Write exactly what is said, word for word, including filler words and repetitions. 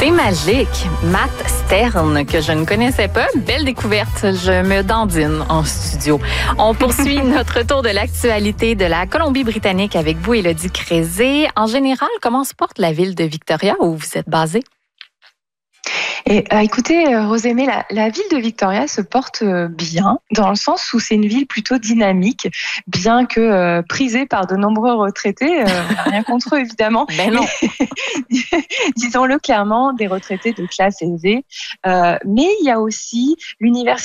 C'est magique. Matt Stern, que je ne connaissais pas. Belle découverte. Je me dandine en studio. On poursuit notre tour de l'actualité de la Colombie-Britannique avec vous, Élodie Crézé. En général, comment se porte la ville de Victoria où vous êtes basée? Et, euh, écoutez, euh, Rosémée, la, la ville de Victoria se porte euh, bien, dans le sens où c'est une ville plutôt dynamique, bien que euh, prisée par de nombreux retraités. Euh, on n'a rien contre eux, évidemment. Ben non. Disons-le clairement, des retraités de classe aisée. Euh, mais il y a aussi l'université